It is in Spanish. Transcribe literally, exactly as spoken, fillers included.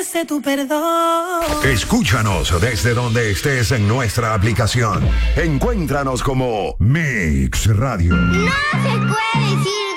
Sé tu perdón. Escúchanos desde donde estés en nuestra aplicación. Encuéntranos como Mix Radio. No se puede decir